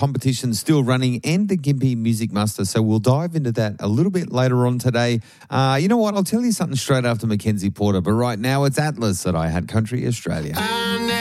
competition still running and the Gympie Music Muster. So we'll dive into that a little bit later on today. You know what? I'll tell you something straight after Mackenzie Porter. But right now it's Atlas at iHeart Country Australia.